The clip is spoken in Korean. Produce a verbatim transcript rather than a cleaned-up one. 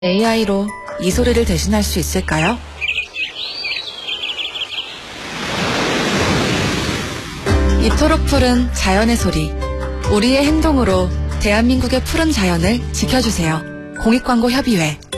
에이아이로 이 소리를 대신할 수 있을까요? 이토록 푸른 자연의 소리. 우리의 행동으로 대한민국의 푸른 자연을 지켜주세요. 공익광고협의회